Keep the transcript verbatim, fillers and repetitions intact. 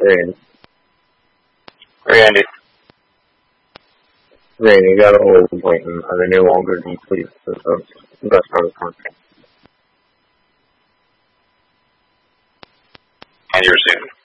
Randy. Randy. Randy got a whole complaint and are they no longer complete with the best part of the contract. And you're soon.